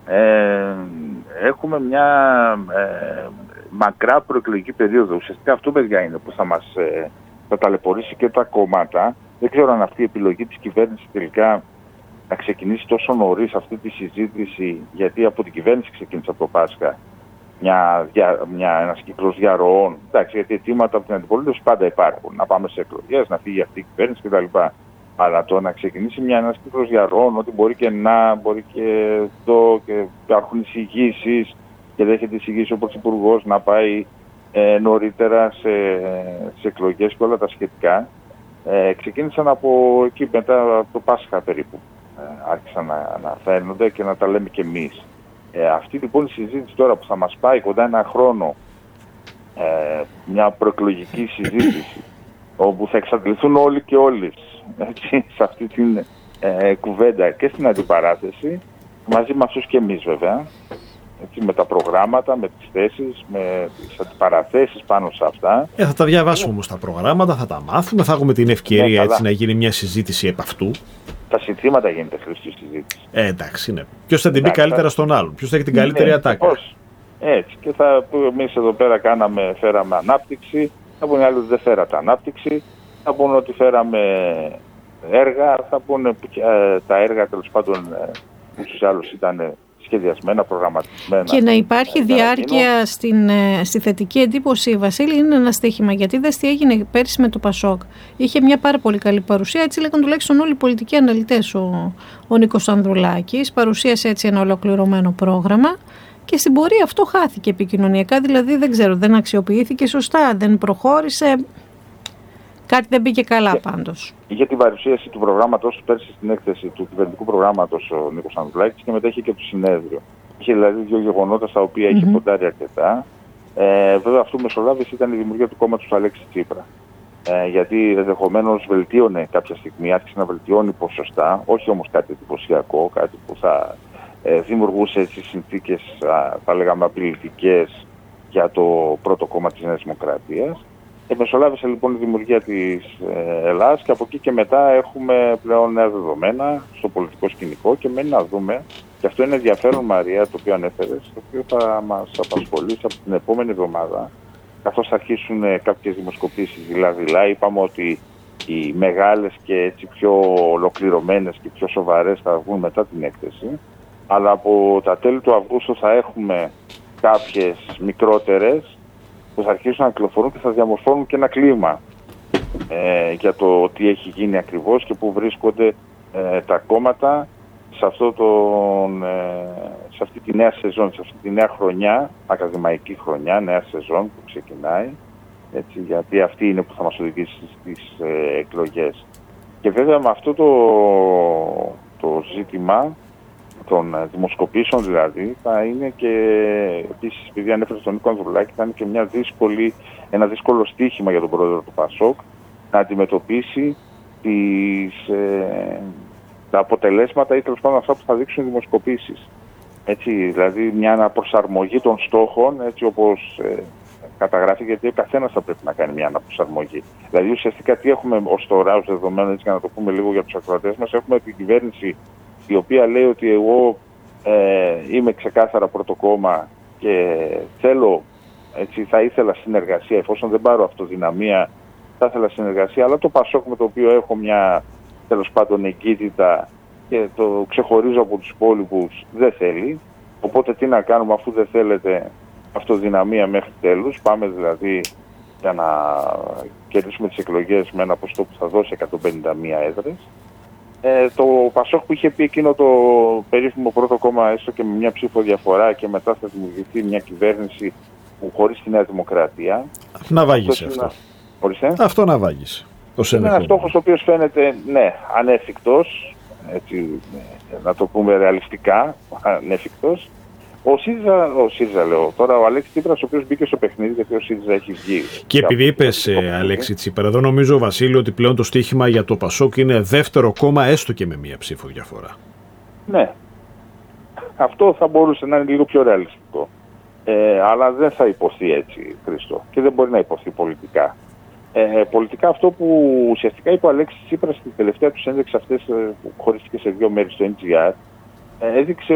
έχουμε μια μακρά προεκλογική περίοδο. Ουσιαστικά αυτό, παιδιά, είναι που θα ταλαιπωρήσει και τα κόμματα. Δεν ξέρω αν αυτή η επιλογή της κυβέρνησης τελικά να ξεκινήσει τόσο νωρίς αυτή τη συζήτηση, γιατί από την κυβέρνηση ξεκίνησε από το Πάσχα ένας κύκλος διαρροών. Εντάξει, γιατί αιτήματα από την αντιπολίτευση πάντα υπάρχουν. Να πάμε σε εκλογές, να φύγει αυτή η κυβέρνηση κτλ. Αλλά το να ξεκινήσει ένας κύκλος διαρροών, ότι μπορεί και εδώ και υπάρχουν εισηγήσεις και δέχεται εισηγήσεις ο Πρωθυπουργός να πάει νωρίτερα σε εκλογές και όλα τα σχετικά, ξεκίνησαν από εκεί μετά το Πάσχα περίπου. Άρχισαν να φαίνονται και να τα λέμε κι εμείς. Αυτή λοιπόν η συζήτηση τώρα που θα μας πάει κοντά ένα χρόνο, μια προεκλογική συζήτηση, όπου θα εξαντληθούν όλοι και όλες σε αυτή την κουβέντα και στην αντιπαράθεση, μαζί με αυτούς και εμείς βέβαια, έτσι, με τα προγράμματα, με τις θέσεις, με τις αντιπαραθέσεις πάνω σε αυτά. Θα τα διαβάσουμε όμως τα προγράμματα, θα τα μάθουμε, θα έχουμε την ευκαιρία έτσι να γίνει μια συζήτηση επ' αυτού. Τα συνθήματα γίνεται χρήστη συζήτηση. Εντάξει, ναι. Ποιος θα την πει καλύτερα στον άλλον, ποιος θα έχει την καλύτερη ατάκα. Έτσι. Και εμείς εδώ πέρα φέραμε ανάπτυξη, θα πούνε οι άλλοι ότι δεν φέρατε ανάπτυξη, θα πούνε ότι φέραμε έργα, θα πούνε τα έργα τέλος πάντων στους άλλους ήταν σχεδιασμένα, προγραμματισμένα. Και να υπάρχει διάρκεια στη θετική εντύπωση, Βασίλη, είναι ένα στοίχημα. Γιατί δες τι έγινε πέρυσι με το Πασόκ. Είχε μια πάρα πολύ καλή παρουσία, έτσι λέγαν τουλάχιστον όλοι οι πολιτικοί αναλυτές. Ο Νίκος Ανδρουλάκης παρουσίασε έτσι ένα ολοκληρωμένο πρόγραμμα και στην πορεία αυτό χάθηκε επικοινωνιακά, δηλαδή δεν ξέρω, δεν αξιοποιήθηκε σωστά, δεν προχώρησε. Κάτι δεν πήγε καλά πάντως. Είχε την παρουσίαση του προγράμματος πέρσι στην έκθεση του κυβερνητικού προγράμματος ο Νίκος Ανδρουλάκης και μετά είχε και το συνέδριο. Είχε δηλαδή δύο γεγονότα στα οποία είχε ποντάρει αρκετά. Βέβαια, αυτό μεσολάβηση ήταν η δημιουργία του κόμματος του Αλέξη Τσίπρα. Γιατί ενδεχομένως βελτίωνε κάποια στιγμή, άρχισε να βελτιώνει ποσοστά, όχι όμως κάτι εντυπωσιακό, κάτι που θα δημιουργούσε έτσι συνθήκες, θα λέγαμε, απειλητικές για το πρώτο κόμμα της Νέας Δημοκρατίας. Μεσολάβησε λοιπόν η δημιουργία της Ελλάδας και από εκεί και μετά έχουμε πλέον νέα δεδομένα στο πολιτικό σκηνικό και μένει να δούμε, και αυτό είναι ενδιαφέρον, Μαρία, το οποίο ανέφερες, το οποίο θα μας απασχολήσει από την επόμενη εβδομάδα, καθώς θα αρχίσουν κάποιες δημοσκοπήσεις δειλά-δειλά. Είπαμε ότι οι μεγάλες και έτσι πιο ολοκληρωμένες και πιο σοβαρές θα βγουν μετά την έκθεση, αλλά από τα τέλη του Αυγούστου θα έχουμε κάποιες μικρότερες που θα αρχίσουν να κυκλοφορούν και θα διαμορφώνουν και ένα κλίμα για το τι έχει γίνει ακριβώς και πού βρίσκονται τα κόμματα σε αυτή τη νέα σεζόν, σε αυτή τη νέα χρονιά, ακαδημαϊκή χρονιά, νέα σεζόν που ξεκινάει, έτσι, γιατί αυτή είναι που θα μας οδηγήσει στις εκλογές. Και βέβαια με αυτό το ζήτημα των δημοσκοπήσεων δηλαδή, θα είναι και επίσης, επειδή ανέφερε στον Νίκο Ανδρουλάκη, θα είναι και ένα δύσκολο στίχημα για τον πρόεδρο του Πασόκ να αντιμετωπίσει τα αποτελέσματα ή τέλος πάντων αυτά που θα δείξουν οι δημοσκοπήσεις. Έτσι, δηλαδή μια αναπροσαρμογή των στόχων, έτσι όπως καταγράφει, γιατί ο καθένας θα πρέπει να κάνει μια αναπροσαρμογή. Δηλαδή ουσιαστικά τι έχουμε ως τώρα, ως δεδομένο, έτσι για να το πούμε λίγο για τους ακροατές μας, έχουμε την κυβέρνηση η οποία λέει ότι εγώ είμαι ξεκάθαρα πρωτοκόμμα και θα ήθελα συνεργασία, εφόσον δεν πάρω αυτοδυναμία, θα ήθελα συνεργασία, αλλά το Πασόκ με το οποίο έχω μια τέλος πάντων εγκύτητα και το ξεχωρίζω από τους υπόλοιπους δεν θέλει, οπότε τι να κάνουμε αφού δεν θέλετε αυτοδυναμία μέχρι τέλους, πάμε δηλαδή για να κερδίσουμε τις εκλογές με ένα ποστό που θα δώσει 151 έδρες. Το Πασόκ που είχε πει εκείνο το περίφημο πρώτο κόμμα, έστω και με μια ψήφο διαφορά, και μετά θα δημιουργηθεί μια κυβέρνηση που χωρίς τη Νέα Δημοκρατία. Να βάγισε αυτό. Αυτό να βάγισε. Είναι ένας στόχος ο οποίος φαίνεται, ναι, ανέφικτος, έτσι, να το πούμε ρεαλιστικά, ανέφικτος. Ο ΣΥΡΙΖΑ λέω τώρα, ο Αλέξης Τσίπρας, ο οποίος μπήκε στο παιχνίδι, γιατί ο ΣΥΡΙΖΑ έχει βγει. Και επειδή είπες, Αλέξη Τσίπρα, εδώ νομίζω, Βασίλη, ότι πλέον το στοίχημα για το Πασόκ είναι δεύτερο κόμμα, έστω και με μία ψήφο διαφορά. Ναι. Αυτό θα μπορούσε να είναι λίγο πιο ρεαλιστικό. Αλλά δεν θα υποθεί έτσι, Χρήστο. Και δεν μπορεί να υποθεί πολιτικά. Πολιτικά αυτό που ουσιαστικά είπε ο Αλέξης Τσίπρας στη τελευταία του ένδειξη αυτές που χωρίστηκε σε δύο μέρη στο NGR, έδειξε